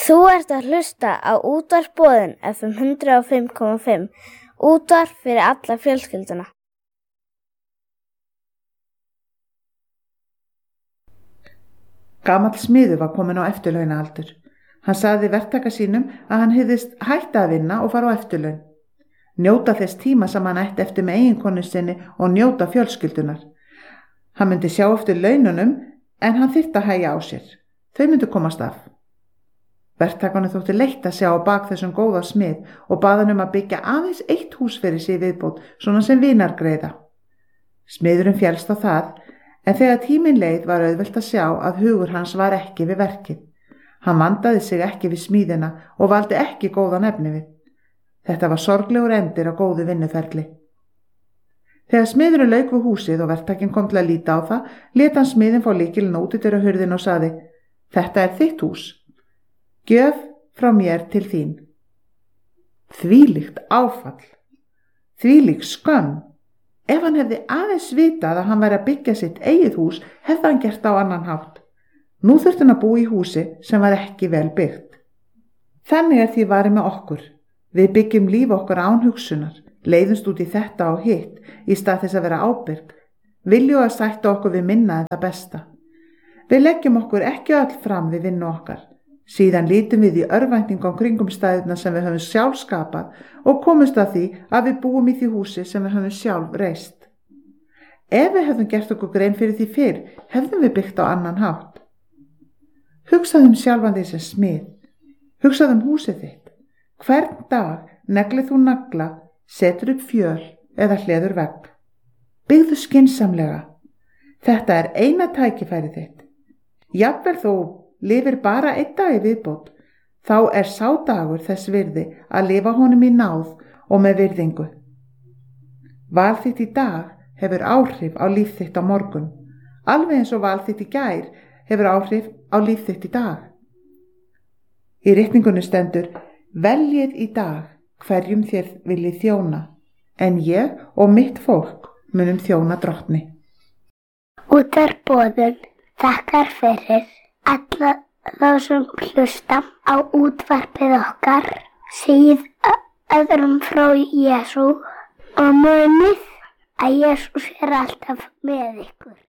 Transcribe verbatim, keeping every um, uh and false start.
Þú ert að hlusta á Útvarp Boðin F M hundrað og fimm komma fimm, útvarp fyrir alla fjölskylduna. Gamall smiður var kominn á eftirlaunaaldur. Hann sagði verktaka sínum að hann hygðist hætta að vinna og fara á eftirlaun. Njóta þess tíma sem hann ætti eftir með eiginkonu sinni og njóta fjölskyldunar. Hann myndi sjá eftir laununum en hann þyrfti að hægja á sér. Þau myndu komast af. Verktakanum þótti leitt að sjá á bak þessum góða smið og bað hann um að byggja aðeins eitt hús fyrir sig viðbót, svona sem vinargreiða. Smiðurinn féllst á það, en þegar tíminn leið var auðvelt að sjá að hugur hans var ekki við verkið. Hann vandaði sig ekki við smíðina og valdi ekki góðan efni við. Þetta var sorglegur endir á góðu vinnuferli. Þegar smiðurinn lauk við húsið og verktakinn kom til að líta á það, lét hann smiðinn fá lykilinn út yfir hurðina og sagði: "Þetta er þitt hús. Gjöf frá mér til þín." Þvílíkt áfall, þvílík skömm. Ef hann hefði aðeins vitað að hann væri að byggja sitt eigið hús, hefði hann gert á annan hátt. Nú þurfti hann að búa í húsi sem var ekki vel byggt. Þannig er því varið með okkur. Við byggjum líf okkar án hugsunar, leiðumst út í þetta og hitt í stað þess að vera ábyrg, viljum að sætta okkur við minna en það besta. Við leggjum okkur ekki öll fram við vinnu okkar. Síðan lítum við í örvæntingu á kringumstæðurnar sem við höfum sjálf skapað og komumst að því að við búum í því húsi sem við höfum sjálf reist. Ef við hefðum gert okkur grein fyrir því fyrr, hefðum við byggt á annan hátt. Hugsaðum sjálfan því sem smið. Hugsaðum húsið þitt. Hvern dag neglið þú nagla, setur upp fjöl eða hleður vegg. Byggðu skynsamlega. Þetta er eina tækifæri þitt. Jafnvel þó lifir bara einn dag í viðbót, þá er sá dagur þess virði að lifa honum í náð og með virðingu. Val þitt í dag hefur áhrif á líf þitt á morgun, alveg eins og val þitt í gær hefur áhrif á líf þitt í dag. Í ritningunni stendur: "Veljið í dag hverjum þér viljið þjóna, en ég og mitt fólk munum þjóna drottni." Útvarp Boðin þakkar fyrir alla þá sem hlusta á útvarpið okkar, segið öðrum frá Jesú og munið að Jesús er alltaf með ykkur.